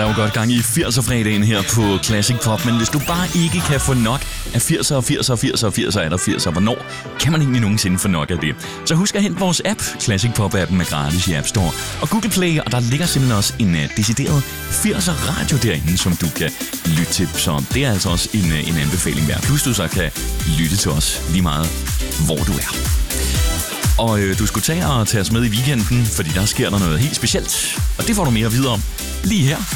der jo godt gang i 80'er-fredagen her på Classic Pop, men hvis du bare ikke kan få nok af 80'er og 80'er og 80'er og 80'er eller 80'er, hvornår kan man egentlig nogensinde få nok af det? Så husk at hente vores app, Classic Pop-appen er gratis i App Store og Google Play, og der ligger simpelthen også en decideret 80'er-radio derinde, som du kan lytte til. Så det er altså også en anbefaling værd. Plus du så kan lytte til os lige meget, hvor du er. Og du skulle tage os med i weekenden, fordi der sker der noget helt specielt, og det får du mere at vide om lige her